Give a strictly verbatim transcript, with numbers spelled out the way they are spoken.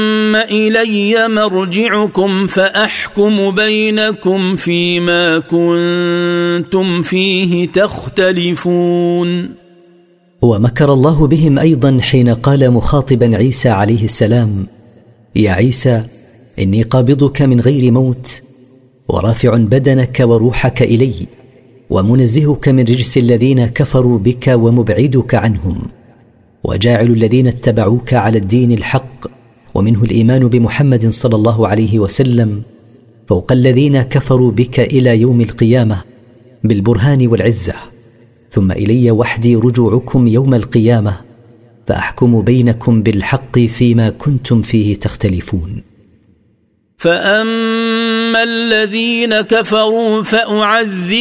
إلي مرجعكم فأحكم بينكم فيما كنتم فيه تختلفون. ومكر الله بهم أيضا حين قال مخاطبا عيسى عليه السلام: يا عيسى إني قابضك من غير موت، ورافع بدنك وروحك إلي، ومنزهك من رجس الذين كفروا بك ومبعدك عنهم، وجاعل الذين اتبعوك على الدين الحق ومنه الإيمان بمحمد صلى الله عليه وسلم فوق الذين كفروا بك إلى يوم القيامة بالبرهان والعزة، ثم إلي وحدي رجوعكم يوم القيامة فأحكم بينكم بالحق فيما كنتم فيه تختلفون. فأما الذين كفروا فأعذبهم